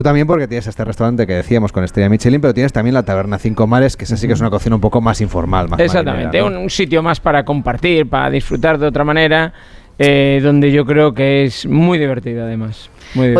También porque tienes este restaurante que decíamos con estrella Michelin, pero tienes también la Taberna Cinco Mares, que esa sí que es una cocina un poco más informal, más exactamente, marinera, ¿no? un sitio más para compartir, para disfrutar de otra manera, donde yo creo que es muy divertido además. Muy divertido.